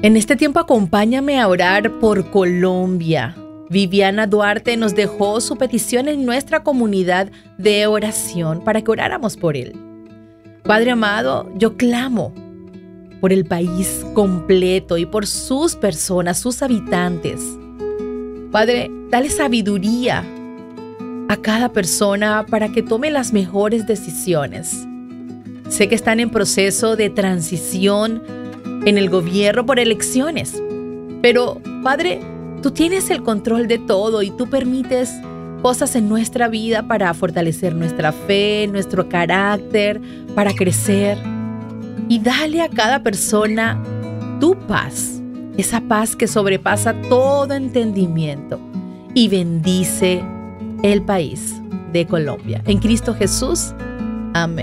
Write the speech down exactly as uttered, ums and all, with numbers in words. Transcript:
En este tiempo acompáñame a orar por Colombia. Viviana Duarte nos dejó su petición en nuestra comunidad de oración para que oráramos por él. Padre amado, yo clamo por el país completo y por sus personas, sus habitantes. Padre, dale sabiduría a cada persona para que tome las mejores decisiones. Sé que están en proceso de transición en el gobierno por elecciones, pero Padre, tú tienes el control de todo y tú permites cosas en nuestra vida para fortalecer nuestra fe, nuestro carácter, para crecer. Y dale a cada persona tu paz, esa paz que sobrepasa todo entendimiento, y bendice el país de Colombia. En Cristo Jesús, amén.